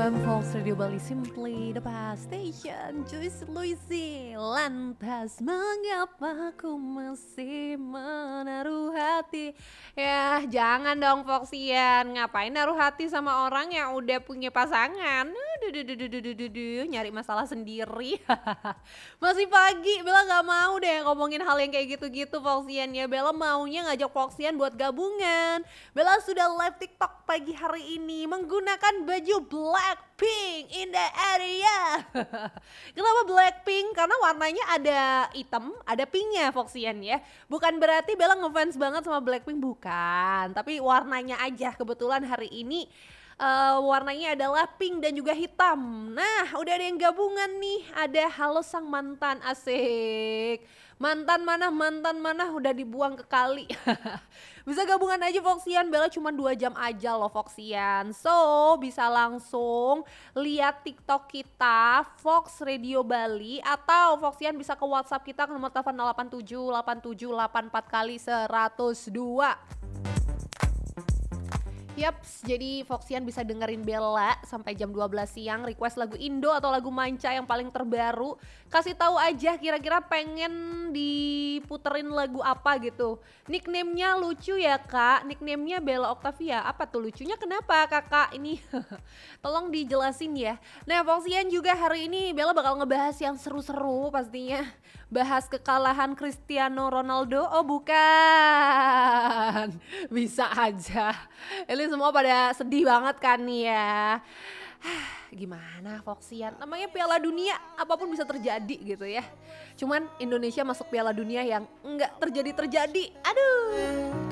FM Fox Radio Bali, Simply the Past Station. Juicy Luisi, lantas mengapa aku masih menaruh hati? Ya jangan dong Foxian, ngapain naruh hati sama orang yang udah punya pasangan? Duh, nyari masalah sendiri. Masih pagi, Bella gak mau deh ngomongin hal yang kayak gitu-gitu Foxian ya. Bella maunya ngajak Foxian buat gabungan. Bella sudah live TikTok pagi hari ini menggunakan baju Blackpink in the area. Kenapa Blackpink? Karena warnanya ada hitam, ada pinknya Foxian ya. Bukan berarti Bella ngefans banget sama Blackpink, bukan. Tapi warnanya aja, kebetulan hari ini warnanya adalah pink dan juga hitam. Nah udah ada yang gabungan nih, ada Halo Sang Mantan, asik. Mantan mana udah dibuang ke kali. Bisa gabungan aja Foxian, Bella cuma 2 jam aja loh Foxian. So bisa langsung lihat TikTok kita Fox Radio Bali, atau Foxian bisa ke WhatsApp kita ke nomor telepon 878784 kali 102. Yaps, jadi Foxian bisa dengerin Bella sampai jam 12 siang, request lagu Indo atau lagu Manca yang paling terbaru. Kasih tahu aja kira-kira pengen diputerin lagu apa gitu. Nickname-nya lucu ya Kak, nickname-nya Bella Octavia. Apa tuh lucunya, kenapa Kakak ini? Tolong dijelasin ya. Nah Foxian juga hari ini Bella bakal ngebahas yang seru-seru pastinya. Bahas kekalahan Cristiano Ronaldo, oh bukan. Bisa aja. Ini semua pada sedih banget kan nih ya. Gimana Foxian, namanya Piala Dunia, apapun bisa terjadi gitu ya. Cuman Indonesia masuk Piala Dunia yang enggak terjadi-terjadi. Aduh.